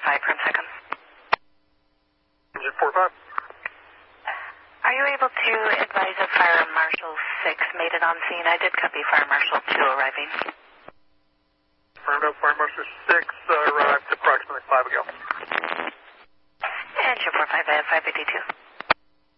from second. Engine 45. Are you able to advise if Fire Marshal 6 made it on scene? I did copy Fire Marshal 2 arriving. Confirmed up, Fire Marshal 6 arrived approximately 5 ago. Engine 45, I have 552.